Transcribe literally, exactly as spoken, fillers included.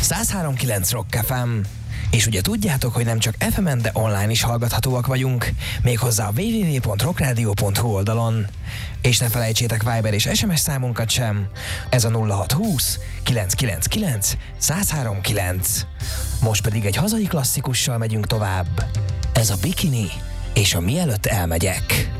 száz három kilenc Rock ef em. És ugye tudjátok, hogy nem csak ef emen, de online is hallgathatóak vagyunk, méghozzá a double-u double-u double-u pont rockradio pont hu oldalon. És ne felejtsétek Viber és es em es számunkat sem. Ez a nulla hat húsz kilenc kilenc kilenc száz három kilenc. Most pedig egy hazai klasszikussal megyünk tovább. Ez a Bikini és a Mielőtt elmegyek.